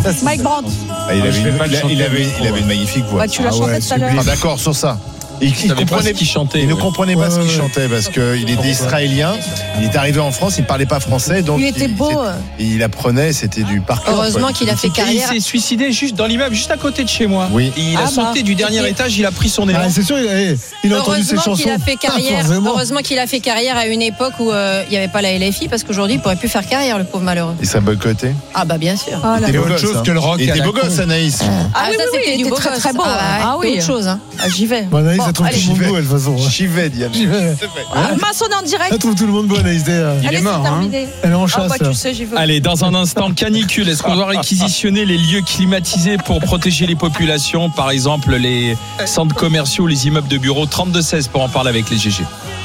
Mike Brandt. Il avait une magnifique voix. Ouais, tu l'as chanté tout à l'heure. Ah, d'accord, sur ça. Il ne comprenait pas ce qu'il chantait parce qu'il était israélien. Il est arrivé en France, il ne parlait pas français. Donc il était beau. Il apprenait, c'était du parcours. Heureusement qu'il a fait carrière. Il s'est suicidé juste dans l'immeuble, juste à côté de chez moi. Oui. Et il a sauté du dernier étage, il a pris son élan. C'est sûr, il a entendu ses chansons. Heureusement qu'il a fait carrière à une époque où il n'y avait pas la LFI, parce qu'aujourd'hui il pourrait plus faire carrière, le pauvre malheureux. Et ça boycottait. Ah bah bien sûr. Il était autre chose que le rock. Il était beau gosse, Anaïs. Ah oui, c'était du beau très gosse. très beau. Ah oui, autre chose. J'y vais. Anaïs, elle trouve tout le monde beau, de toute façon. J'y vais, Diane. Mince, on est en direct. Elle trouve tout le monde beau, Anaïs. Il est mort. Elle est en chasse. Tu sais, j'y veux. Allez, dans un instant, canicule. Est-ce qu'on doit réquisitionner les lieux climatisés pour protéger les populations, par exemple les centres commerciaux, les immeubles de bureaux? 32-16 pour en parler avec les GG.